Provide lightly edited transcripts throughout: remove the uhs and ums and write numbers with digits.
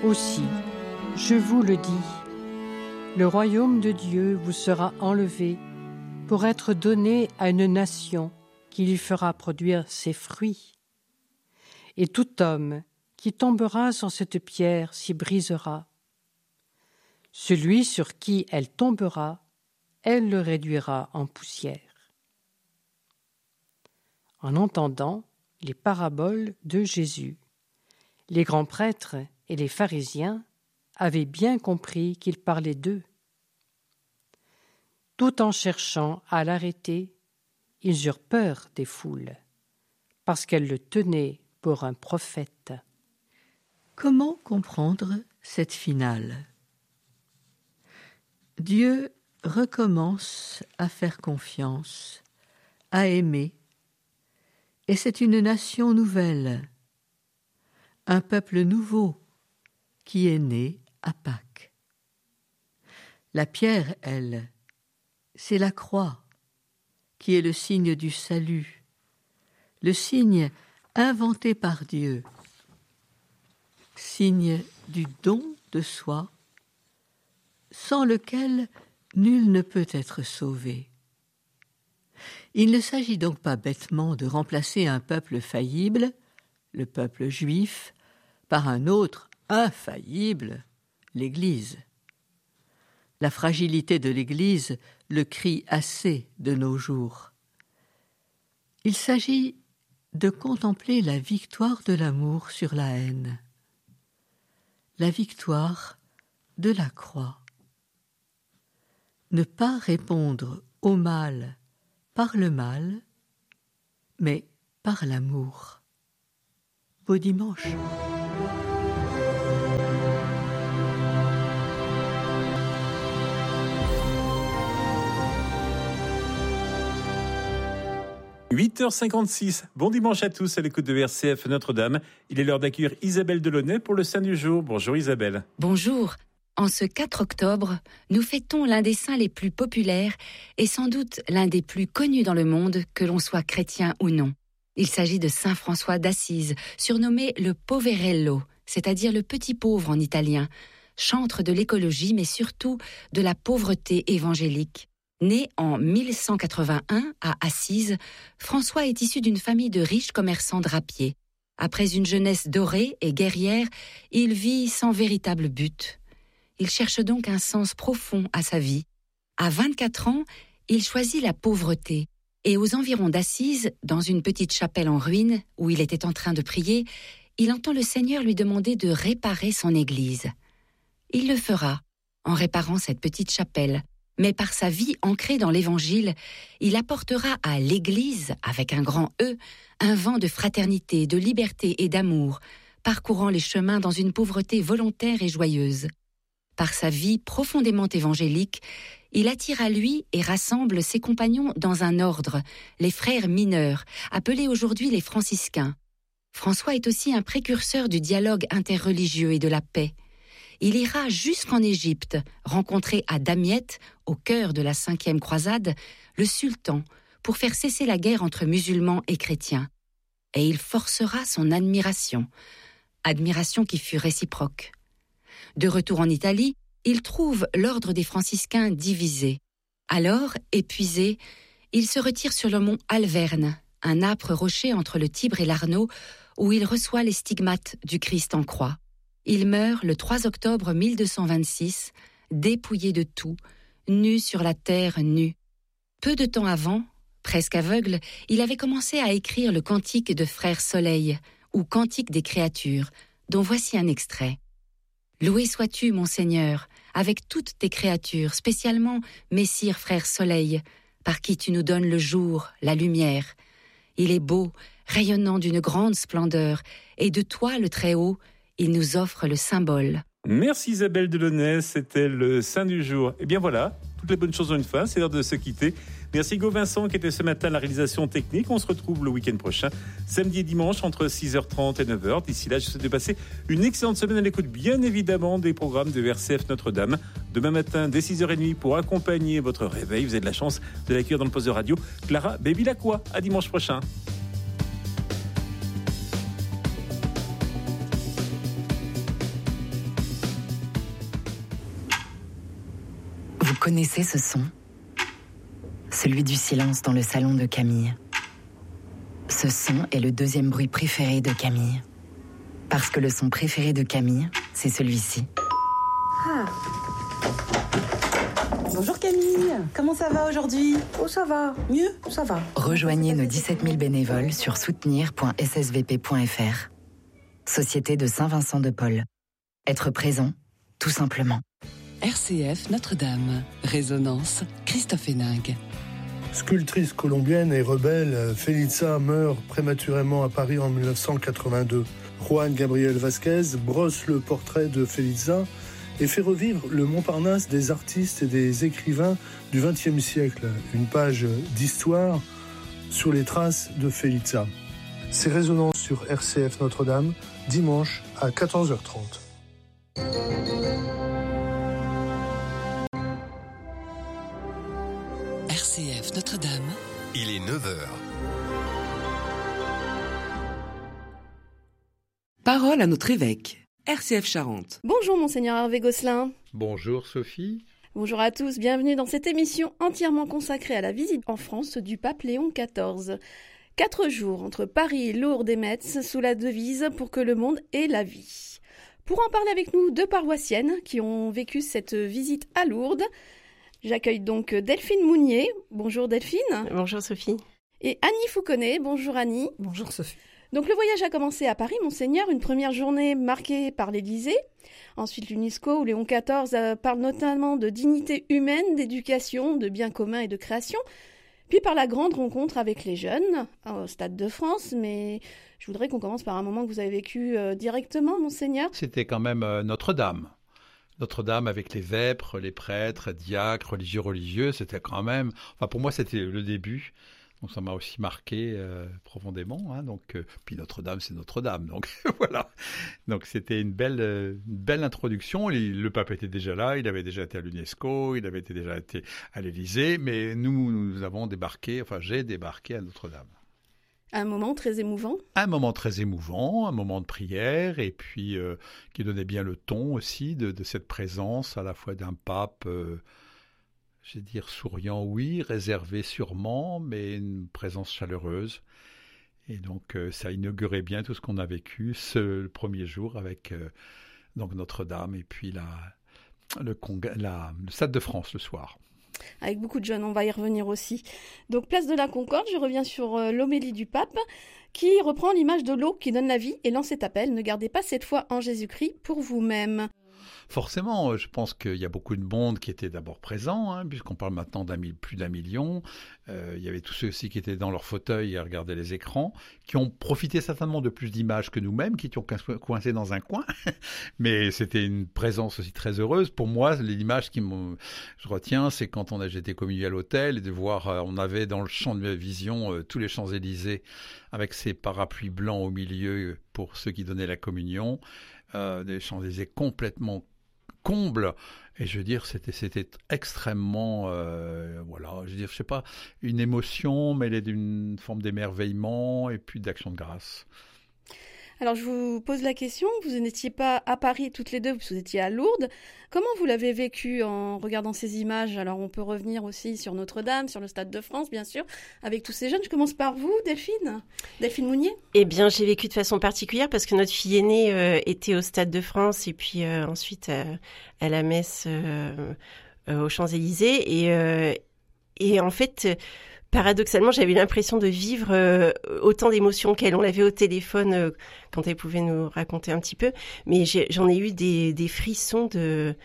Aussi, je vous le dis, le royaume de Dieu vous sera enlevé pour être donné à une nation qui lui fera produire ses fruits. Et tout homme qui tombera sur cette pierre s'y brisera. Celui sur qui elle tombera, elle le réduira en poussière. En entendant les paraboles de Jésus, les grands prêtres et les pharisiens avaient bien compris qu'il parlait d'eux. Tout en cherchant à l'arrêter, ils eurent peur des foules, parce qu'elles le tenaient pour un prophète. Comment comprendre cette finale ? Dieu recommence à faire confiance, à aimer, et c'est une nation nouvelle, un peuple nouveau qui est né à Pâques. La pierre, elle, c'est la croix, qui est le signe du salut, le signe inventé par Dieu, signe du don de soi, sans lequel nul ne peut être sauvé. Il ne s'agit donc pas bêtement de remplacer un peuple faillible, le peuple juif, par un autre infaillible, l'Église. La fragilité de l'Église le crie assez de nos jours. Il s'agit de contempler la victoire de l'amour sur la haine, la victoire de la croix. Ne pas répondre au mal par le mal, mais par l'amour. Beau dimanche. « 8h56, bon dimanche à tous à l'écoute de RCF Notre-Dame. Il est l'heure d'accueillir Isabelle Delaunay pour le Saint du jour. Bonjour Isabelle. Bonjour. En ce 4 octobre, nous fêtons l'un des saints les plus populaires et sans doute l'un des plus connus dans le monde, que l'on soit chrétien ou non. Il s'agit de saint François d'Assise, surnommé le Poverello, c'est-à-dire le petit pauvre en italien, chantre de l'écologie mais surtout de la pauvreté évangélique. Né en 1181 à Assise, François est issu d'une famille de riches commerçants drapiers. Après une jeunesse dorée et guerrière, il vit sans véritable but. Il cherche donc un sens profond à sa vie. À 24 ans, il choisit la pauvreté. Et aux environs d'Assise, dans une petite chapelle en ruine, où il était en train de prier, il entend le Seigneur lui demander de réparer son église. Il le fera, en réparant cette petite chapelle. Mais par sa vie ancrée dans l'Évangile, il apportera à l'Église, avec un grand E, un vent de fraternité, de liberté et d'amour, parcourant les chemins dans une pauvreté volontaire et joyeuse. Par sa vie profondément évangélique, il attire à lui et rassemble ses compagnons dans un ordre, les frères mineurs, appelés aujourd'hui les franciscains. François est aussi un précurseur du dialogue interreligieux et de la paix. Il ira jusqu'en Égypte, rencontrer à Damiette, au cœur de la 5e croisade, le sultan, pour faire cesser la guerre entre musulmans et chrétiens. Et il forcera son admiration qui fut réciproque. De retour en Italie, il trouve l'ordre des franciscains divisé. Alors, épuisé, il se retire sur le mont Alverne, un âpre rocher entre le Tibre et l'Arno, où il reçoit les stigmates du Christ en croix. Il meurt le 3 octobre 1226, dépouillé de tout, nu sur la terre nue. Peu de temps avant, presque aveugle, il avait commencé à écrire le cantique de Frère Soleil, ou cantique des créatures, dont voici un extrait. « Loué sois-tu, mon Seigneur, avec toutes tes créatures, spécialement Messire Frère Soleil, par qui tu nous donnes le jour, la lumière. Il est beau, rayonnant d'une grande splendeur, et de toi, le Très-Haut, il nous offre le symbole. » Merci Isabelle Delaunay, c'était le Saint du jour. Et bien voilà, toutes les bonnes choses ont une fin, c'est l'heure de se quitter. Merci Hugo Vincent qui était ce matin à la réalisation technique. On se retrouve le week-end prochain, samedi et dimanche entre 6h30 et 9h. D'ici là, je vous souhaite de passer une excellente semaine à l'écoute, bien évidemment, des programmes de RCF Notre-Dame. Demain matin, dès 6h30, pour accompagner votre réveil, vous avez de la chance de l'accueillir dans le poste de radio, Clara Baby-Lacroix. À dimanche prochain. connaissez ce son ? Celui du silence dans le salon de Camille. Ce son est le deuxième bruit préféré de Camille. Parce que le son préféré de Camille, c'est celui-ci. Ah. Bonjour Camille, comment ça va aujourd'hui ? Oh ça va, mieux, ça va. Rejoignez nos 17 000 bénévoles sur soutenir.ssvp.fr. Société de Saint-Vincent de Paul. Être présent, tout simplement. RCF Notre-Dame. Résonance, Christophe Héningue. Sculptrice colombienne et rebelle, Felitza meurt prématurément à Paris en 1982. Juan Gabriel Vasquez brosse le portrait de Felitza et fait revivre le Montparnasse des artistes et des écrivains du XXe siècle. Une page d'histoire sur les traces de Felitza. C'est Résonance sur RCF Notre-Dame, dimanche à 14h30. RCF Notre-Dame. Il est 9h. Parole à notre évêque. RCF Charente. Bonjour Monseigneur Hervé Gosselin. Bonjour Sophie. Bonjour à tous, bienvenue dans cette émission entièrement consacrée à la visite en France du pape Léon XIV. 4 jours entre Paris, Lourdes et Metz sous la devise « Pour que le monde ait la vie ». Pour en parler avec nous, 2 paroissiennes qui ont vécu cette visite à Lourdes. J'accueille donc Delphine Mounier. Bonjour Delphine. Bonjour Sophie. Et Annie Fouconnet. Bonjour Annie. Bonjour Sophie. Donc le voyage a commencé à Paris, Monseigneur, une première journée marquée par l'Élysée. Ensuite l'UNESCO, où Léon XIV parle notamment de dignité humaine, d'éducation, de bien commun et de création. Puis par la grande rencontre avec les jeunes, au Stade de France. Mais je voudrais qu'on commence par un moment que vous avez vécu directement, Monseigneur. C'était quand même Notre-Dame. Notre-Dame avec les vêpres, les prêtres, diacres, religieux, c'était quand même... Enfin, pour moi, c'était le début. Donc, ça m'a aussi marqué profondément. Donc, puis Notre-Dame, c'est Notre-Dame. Donc, voilà. Donc, c'était une belle introduction. Le pape était déjà là. Il avait déjà été à l'UNESCO. Il avait déjà été à l'Élysée. Mais nous avons débarqué, enfin, j'ai débarqué à Notre-Dame. Un moment très émouvant. Un moment très émouvant, un moment de prière, et puis qui donnait bien le ton aussi de cette présence à la fois d'un pape, je vais dire souriant, oui, réservé sûrement, mais une présence chaleureuse. Et donc ça inaugurait bien tout ce qu'on a vécu ce premier jour avec donc Notre-Dame et puis le Stade de France le soir. Avec beaucoup de jeunes, on va y revenir aussi. Donc, place de la Concorde, je reviens sur l'homélie du pape, qui reprend l'image de l'eau qui donne la vie et lance cet appel « Ne gardez pas cette foi en Jésus-Christ pour vous-même ». Forcément, je pense qu'il y a beaucoup de monde qui était d'abord présent, puisqu'on parle maintenant plus d'1 million. Il y avait tous ceux aussi qui étaient dans leur fauteuil à regarder les écrans, qui ont profité certainement de plus d'images que nous-mêmes, qui étaient coincés dans un coin. Mais c'était une présence aussi très heureuse. Pour moi, l'image je retiens, c'est quand j'étais communié à l'hôtel et de voir, on avait dans le champ de ma vision tous les Champs-Élysées avec ces parapluies blancs au milieu pour ceux qui donnaient la communion, des Champs-Élysées complètement comble, et je veux dire c'était extrêmement je veux dire, je sais pas, une émotion mêlée d'une forme d'émerveillement et puis d'action de grâce. Alors je vous pose la question, vous n'étiez pas à Paris toutes les deux, vous étiez à Lourdes. Comment vous l'avez vécu en regardant ces images ? Alors on peut revenir aussi sur Notre-Dame, sur le Stade de France bien sûr, avec tous ces jeunes. Je commence par vous, Delphine Mounier. Eh bien j'ai vécu de façon particulière parce que notre fille aînée était au Stade de France et puis ensuite à la messe aux Champs-Élysées et en fait... Paradoxalement, j'avais l'impression de vivre autant d'émotions qu'elle. On l'avait au téléphone quand elle pouvait nous raconter un petit peu. Mais j'en ai eu des frissons de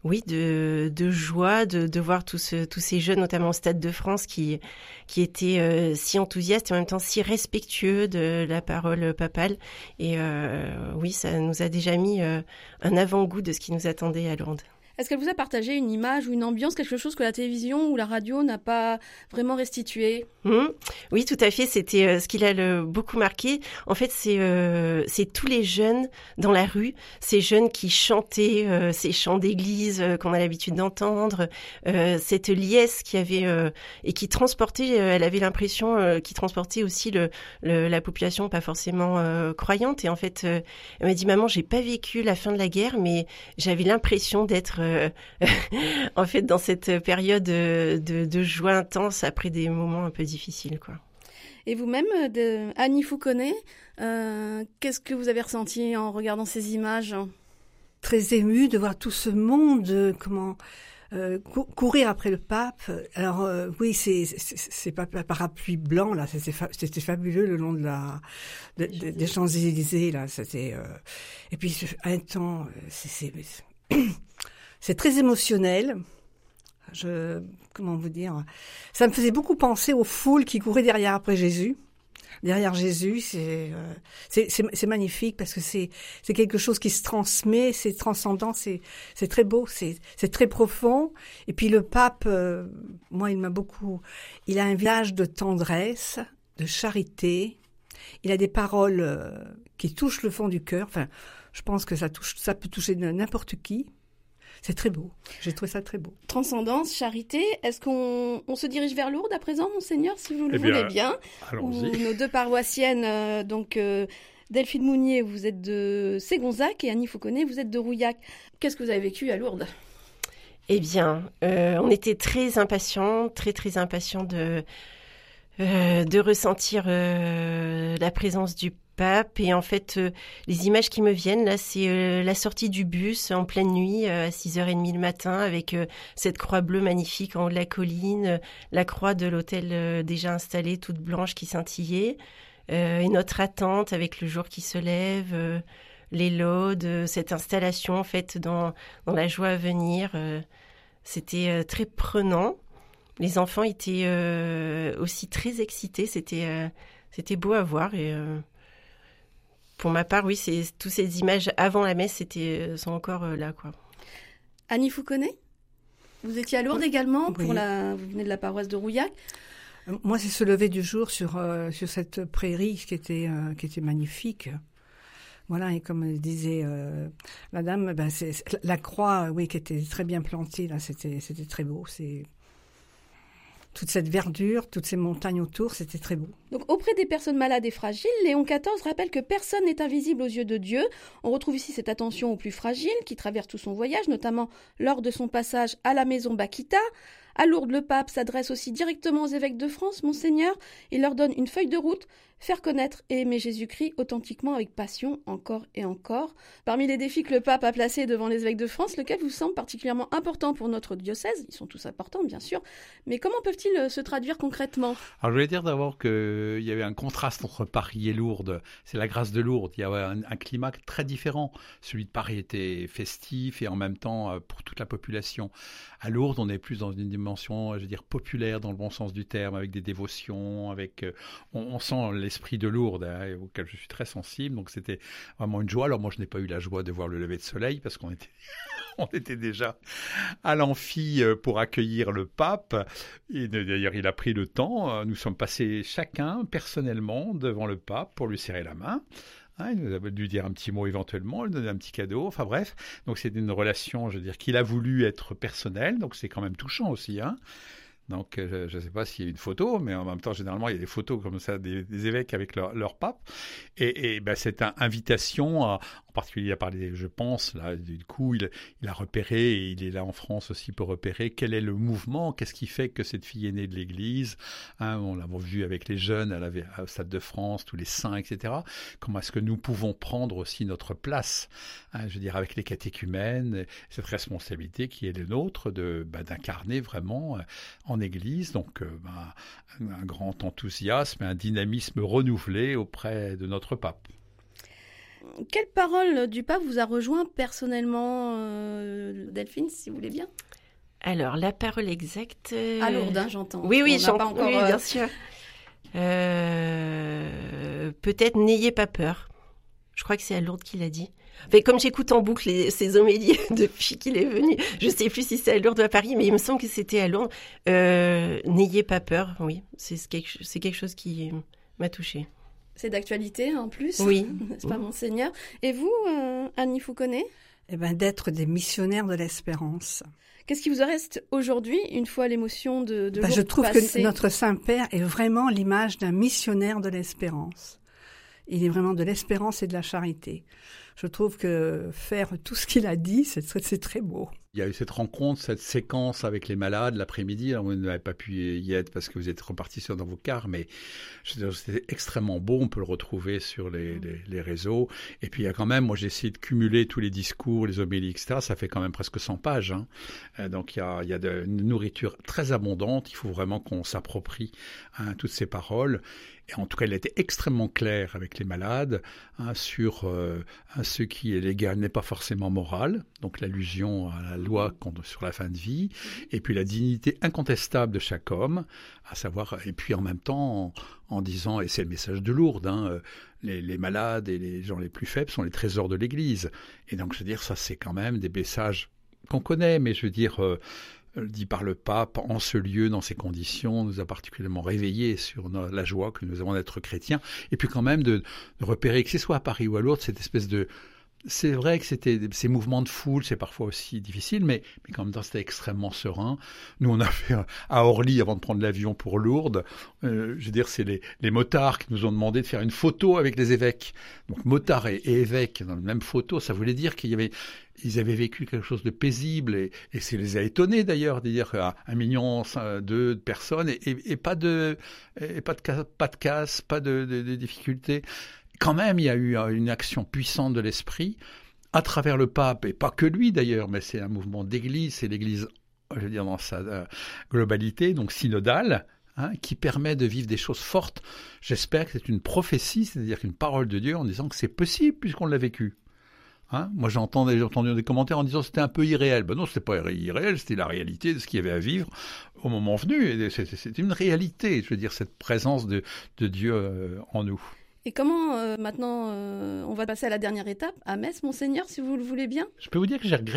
joie de voir tous ces jeunes, notamment au Stade de France, qui étaient si enthousiastes et en même temps si respectueux de la parole papale. Et oui, ça nous a déjà mis un avant-goût de ce qui nous attendait à Lourdes. Est-ce qu'elle vous a partagé une image ou une ambiance, quelque chose que la télévision ou la radio n'a pas vraiment restitué ? Oui, tout à fait. C'était ce qui l'a beaucoup marqué. En fait, c'est tous les jeunes dans la rue, ces jeunes qui chantaient ces chants d'église qu'on a l'habitude d'entendre, cette liesse qui avait et qui transportait. Elle avait l'impression qui transportait aussi la population pas forcément croyante. Et en fait, elle m'a dit, maman, j'ai pas vécu la fin de la guerre, mais j'avais l'impression d'être en fait dans cette période de joie intense après des moments un peu difficiles, quoi. Et vous-même, Annie Fouconnet, qu'est-ce que vous avez ressenti en regardant ces images ? Très émue de voir tout ce monde, courir après le pape. Alors oui, c'est pas parapluie blanc là, c'était fabuleux le long de des Champs-Élysées là. C'était et puis un temps, c'est très émotionnel. Comment vous dire, ça me faisait beaucoup penser aux foules qui couraient derrière Jésus, c'est magnifique parce que c'est quelque chose qui se transmet, c'est transcendant, c'est très beau, c'est très profond. Et puis le pape, moi, il a un visage de tendresse, de charité. Il a des paroles qui touchent le fond du cœur. Enfin, je pense que ça peut toucher n'importe qui. C'est très beau. J'ai trouvé ça très beau. Transcendance, charité. Est-ce qu'on se dirige vers Lourdes à présent, Monseigneur, si vous le voulez bien? Allons-y. Nos deux paroissiennes, Delphine Mounier, vous êtes de Ségonzac, et Annie Fouconnet, vous êtes de Rouillac. Qu'est-ce que vous avez vécu à Lourdes? Eh bien, on était très impatients de ressentir la présence du pape. Et en fait, les images qui me viennent là, c'est la sortie du bus en pleine nuit à 6h30 le matin avec cette croix bleue magnifique en haut de la colline, la croix de l'hôtel déjà installée toute blanche qui scintillait, et notre attente avec le jour qui se lève, les laudes, cette installation en fait dans la joie à venir. C'était très prenant. Les enfants étaient aussi très excités. C'était beau à voir. Et pour ma part, oui, toutes ces images avant la messe sont encore là, quoi. Annie Fouconnet, vous étiez à Lourdes également. Oui. Vous venez de la paroisse de Rouillac. Moi, c'est ce lever du jour sur cette prairie qui était magnifique. Voilà, et comme disait la dame, c'est la croix, oui, qui était très bien plantée là, c'était très beau. C'est toute cette verdure, toutes ces montagnes autour, c'était très beau. Donc, auprès des personnes malades et fragiles, Léon XIV rappelle que personne n'est invisible aux yeux de Dieu. On retrouve ici cette attention aux plus fragiles qui traverse tout son voyage, notamment lors de son passage à la maison Bakita. À Lourdes, le pape s'adresse aussi directement aux évêques de France. Monseigneur, il leur donne une feuille de route, faire connaître et aimer Jésus-Christ authentiquement avec passion, encore et encore. Parmi les défis que le pape a placés devant les évêques de France, lequel vous semble particulièrement important pour notre diocèse? Ils sont tous importants, bien sûr, mais comment peuvent-ils se traduire concrètement? Alors, je voulais dire d'abord qu'il y avait un contraste entre Paris et Lourdes. C'est la grâce de Lourdes. Il y avait un climat très différent. Celui de Paris était festif et en même temps pour toute la population. À Lourdes, on est plus dans une dimension, je veux dire, populaire dans le bon sens du terme, avec des dévotions, avec on sent l'esprit de Lourdes, hein, auquel je suis très sensible. Donc c'était vraiment une joie. Alors moi, je n'ai pas eu la joie de voir le lever de soleil parce qu'on était on était déjà à l'amphi pour accueillir le pape. Et d'ailleurs, il a pris le temps. Nous sommes passés chacun personnellement devant le pape pour lui serrer la main. Il nous a dû dire un petit mot éventuellement, lui donner un petit cadeau, enfin bref. Donc c'est une relation, je veux dire, qu'il a voulu être personnelle, donc c'est quand même touchant aussi. Donc je ne sais pas s'il y a une photo, mais en même temps, généralement, il y a des photos comme ça des évêques avec leur pape. Et cette invitation, en particulier à parler, je pense, là, du coup, il a repéré, et il est là en France aussi pour repérer quel est le mouvement, qu'est-ce qui fait que cette fille est née de l'Église. On l'a vu avec les jeunes au Stade de France, tous les saints, etc. Comment est-ce que nous pouvons prendre aussi notre place, je veux dire, avec les catéchumènes, cette responsabilité qui est la nôtre d'incarner vraiment en Église, donc un grand enthousiasme, un dynamisme renouvelé auprès de notre pape. Quelle parole du pape vous a rejoint personnellement, Delphine, si vous voulez bien? Alors, la parole exacte... À Lourdes, j'entends. Oui, j'entends. Oui, bien sûr. Peut-être n'ayez pas peur. Je crois que c'est à Lourdes qu'il a dit. Enfin, comme j'écoute en boucle ces homélies depuis qu'il est venu, je ne sais plus si c'est à Lourdes ou à Paris, mais il me semble que c'était à Lourdes. N'ayez pas peur, oui. C'est quelque chose qui m'a touchée. C'est d'actualité en plus, oui. N'est-ce pas, Monseigneur? Et vous, Annie Fouconnet? D'être des missionnaires de l'espérance. Qu'est-ce qui vous reste aujourd'hui, une fois l'émotion de je trouve que notre Saint-Père est vraiment l'image d'un missionnaire de l'espérance. Il est vraiment de l'espérance et de la charité. je trouve que faire tout ce qu'il a dit, c'est très beau. Il y a eu cette rencontre, cette séquence avec les malades l'après-midi. Alors, vous n'avez pas pu y être parce que vous êtes repartis dans vos cars, mais c'était extrêmement beau. On peut le retrouver sur les réseaux. Et puis, il y a quand même, moi, j'ai essayé de cumuler tous les discours, les homélies, etc. Ça fait quand même presque 100 pages. Hein. Donc, il y a une nourriture très abondante. Il faut vraiment qu'on s'approprie toutes ces paroles. Et en tout cas, il a été extrêmement clair avec les malades sur ce qui est légal n'est pas forcément moral, donc l'allusion à la loi sur la fin de vie, et puis la dignité incontestable de chaque homme, à savoir, et puis en même temps en disant, et c'est le message de Lourdes, les malades et les gens les plus faibles sont les trésors de l'Église. Et donc, je veux dire, ça c'est quand même des messages qu'on connaît, mais je veux dire... dit par le pape, en ce lieu, dans ces conditions, nous a particulièrement réveillés sur la joie que nous avons d'être chrétiens. Et puis quand même de repérer, que ce soit à Paris ou à Lourdes, cette espèce de... C'est vrai que c'était ces mouvements de foule, c'est parfois aussi difficile, mais en même temps, c'était extrêmement serein. Nous, on a fait à Orly, avant de prendre l'avion pour Lourdes, je veux dire, c'est les motards qui nous ont demandé de faire une photo avec les évêques. Donc, motards et évêques dans la même photo, ça voulait dire ils avaient vécu quelque chose de paisible et ça les a étonnés d'ailleurs, de dire qu'à 1,2 million de personnes et pas de casse, pas de difficultés. Quand même, il y a eu une action puissante de l'esprit à travers le pape, et pas que lui d'ailleurs, mais c'est un mouvement d'église, c'est l'église, je veux dire, dans sa globalité, donc synodale, qui permet de vivre des choses fortes. J'espère que c'est une prophétie, c'est-à-dire une parole de Dieu en disant que c'est possible puisqu'on l'a vécu. Moi, j'ai entendu des commentaires en disant que c'était un peu irréel. Ben non, c'était pas irréel, c'était la réalité de ce qu'il y avait à vivre au moment venu. Et c'est une réalité, je veux dire, cette présence de Dieu en nous. Et comment, maintenant, on va passer à la dernière étape, à Metz, Monseigneur, si vous le voulez bien ? Je peux vous dire que j'ai regretté